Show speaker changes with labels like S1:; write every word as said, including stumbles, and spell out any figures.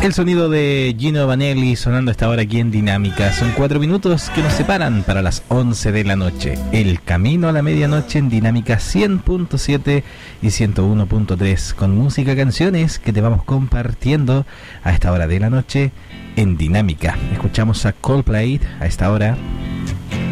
S1: El sonido de Gino Vanelli sonando a esta hora aquí en Dinámica. Son cuatro minutos que nos separan para las once de la noche. El camino a la medianoche en Dinámica cien punto siete y ciento uno punto tres. Con música, canciones que te vamos compartiendo a esta hora de la noche en Dinámica. Escuchamos a Coldplay a esta hora